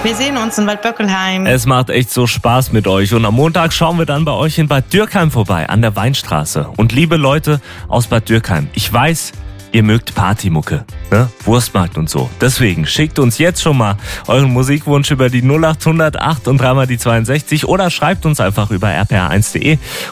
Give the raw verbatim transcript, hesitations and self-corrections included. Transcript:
Wir sehen uns in Waldböckelheim. Es macht echt so Spaß mit euch. Und am Montag schauen wir dann bei euch in Bad Dürkheim vorbei, an der Weinstraße. Und liebe Leute aus Bad Dürkheim, ich weiß, ihr mögt Partymucke, ne? Wurstmarkt und so. Deswegen schickt uns jetzt schon mal euren Musikwunsch über die null acht hundert acht und dreimal die zweiundsechzig oder schreibt uns einfach über r p r eins punkt de